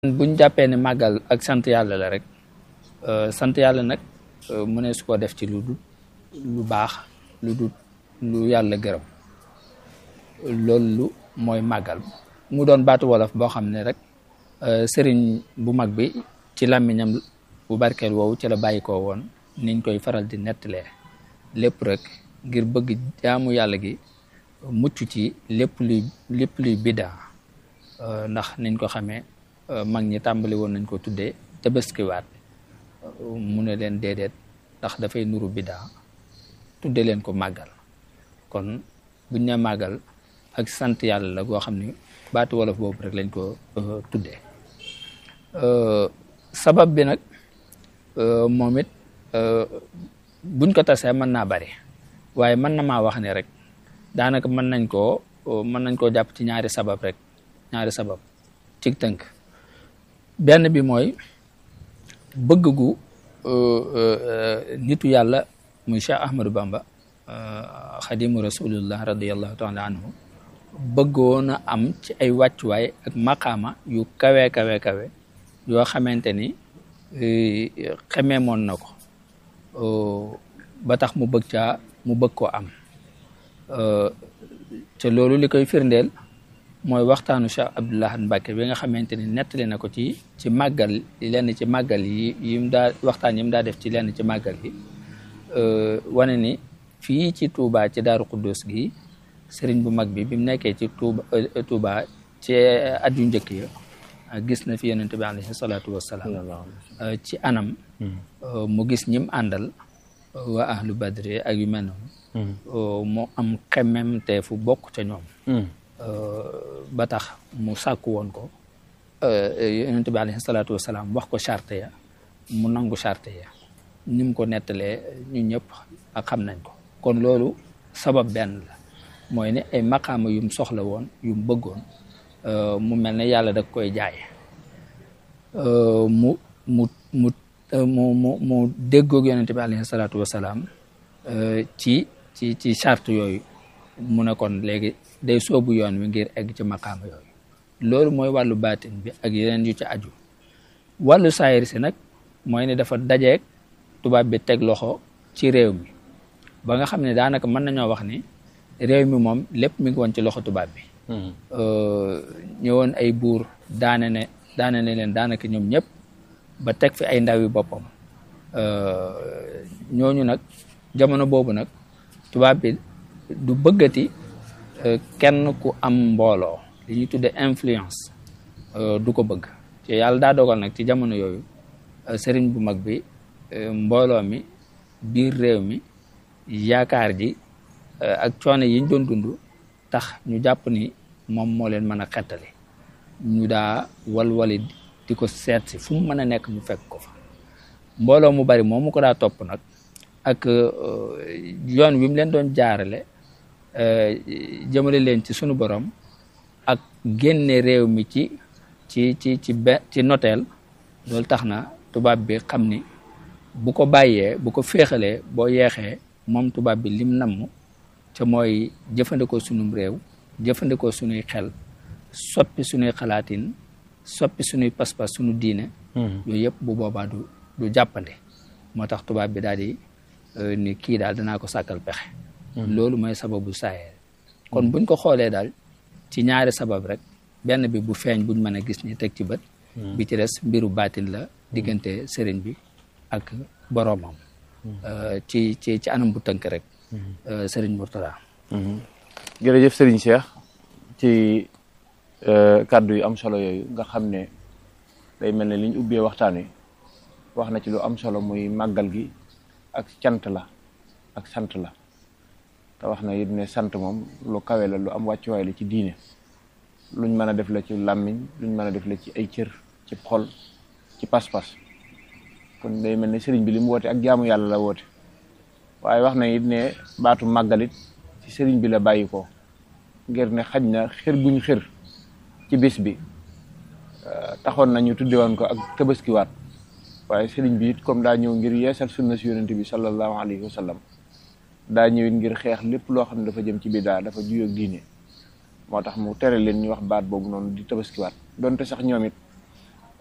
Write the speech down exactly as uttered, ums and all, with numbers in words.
buñ jàppee ne màggal ak sant yàlla la rek sant yàlla nag mu ne su ko def ci lu dul lu baax lu dul lu yàlla gërëm loolu mooy màggal mu doon baatu wolof boo xam ne rek sëriñ bu mag bi ci làmmiñam bu barkeel woowu ci la bàyyi ko woon niñ koy faral di nettalee lépp rek ngir bëgg jaamu yàlla gi mucc ci lépp luy lépp luy biddaa ndax niñ ko xamee mag ñi tàmbali woon nañ ko tuddee tabaskiwaat mu ne leen déedéet ndax dafay nuru biddaa tudde leen ko màggal kon buñ ne màggal ak sant yàlla la goo xam ni baatu wolof boobu rek lañ ko tuddee sabab bi nag moom it buñ ko tasee mën naa bari waaye mën na maa wax ne rek daanaka mën nañ koo mën nañ koo jàpp ci ñaari sabab rek ñaari sabab ci tënk benn bi mooy bëgg gu nitu yàlla muy Cheikh Ahmadou Bamba xadimu rasulullah radiallahu taala anhu bëggoon a am ci ay wàccuwaay ak maqaama yu kawe kawe kawe yoo xamante ni xemeemoon na ko ba tax mu bëgg caa mu bëgg koo am te loolu li koy firndeel mooy waxtaanu Cheikh Abdoul Ahad Mbacké bi nga xamante ni nettali na ko ci ci màggal lenn ci màggal yi yim daa waxtaan yi mu daa def ci lenn ci màggal yi wane ni fii ci Touba ci Daaru Xuddus gi sëriñ bu mag bi bi mu nekkee ci Touba Touba ci at yu njëkk ya gis na fi yonent bi alayhi salaatu wassalaam ci anam mu gis ñim àndal waa ahlu badri ak yu mel noonu mu am xemmem te fu bokk ca ñoom ba tax mu sàkku woon ko yonent bi alayhi salaatu wasalaam wax ko charte ya mu nangu charte ya ni mu ko nettalee ñu ñëpp ak xam nañ ko kon loolu sabab benn la mooy ne ay maqaama yum soxla woon yum bëggoon mu mel ne yàlla da koy jaay mu mu mu mu mu mu déggoog yonent bi alayhi salaatu wasalaam ci ci ci charte yooyu mu ne kon léegi day soobu yoon wi ngir egg ci maqaama yooyu loolu mooy wàllu baatin bi ak yeneen yu ci aju wàllu saayir si nag mooy ne dafa dajeeg tubaab bi teg loxo ci réew mi ba nga xam ne daanaka mën nañoo wax ni réew mi moom lépp mi ngi woon ci loxo tubaab bi ñëwoon ay buur daane ne daane ne leen daanaka ñoom ñëpp ba teg fi ay ndawi boppam ñooñu nag jamono boobu nag tubaab bi du bëggati kenn ku am mbooloo li ñuy tudde influence du ko bëgg ci yàlla daa dogal nag ci jamono yooyu sëriñ bu mag bi mbooloo mi biir réew mi yaakaar ji ak coono yiñ doon dund tax ñu jàpp ni moom moo leen mën a xettali ñu daa walwali di ko seet si fu mu mën a nekk ñu fekk ko fa mbooloo mu bari moom mu ko daa topp nag ak yoon wi mu leen doon jaarale jëmale leen ci sunu borom ak génne réew mi ci ci ci ci be ci noteel loolu tax na tubaab bi xam ni bu ko bàyyee bu ko féexalee boo yeexee moom tubaab bi lim namm ca mooy jëfandikoo sunum réew jëfandikoo sunuy xel soppi sunuy xalaatin soppi sunuy pas-pas sunu diine yooyu yëpp bu boobaa du du jàppande moo tax tubaab bi daal di ni kii daal danaa ko sàkkal pexe loolu mooy sababu saayir kon buñ ko xoolee daal ci ñaari sabab rek benn bi bu feeñ buñ mën a gis ni teg ci bët bi ci des mbiru baatin la diggante sëriñ bi ak boroomam ci ci ci anam bu tënk rek sëriñ Mourtada jërëjëf sëriñ Cheikh ci kàddu yu am solo yooyu nga xam ne day mel ne liñ ubbee waxtaan wi wax na ci lu am solo muy màggal gi ak cant la ak sant la te wax na it ne sant moom lu kawe la lu am wàccuwaay la ci diine luñ mën a def la ci làmmiñ luñ mën a def la ci ay cër ci xol ci pas-pas kon day mel ne sëriñ bi li mu woote ak jaamu yàlla la woote waaye wax na it ne baatu màggalit ci sëriñ bi la bàyyi ko ngir ne xaj na xër guñ xër ci bis bi taxoon nañu tudde woon ko ak tabaskiwaat waaye sëriñ bi it comme daa ñëw ngir yeesal sunna si yonente bi sallallahu alayhi wa sallam daa ñëwit ngir xeex lépp loo xam ne dafa jëm ci bidaa dafa juyoog diine moo tax mu tere leen ñu wax baat boobu noonu di tabaskiwaat donte sax ñoom it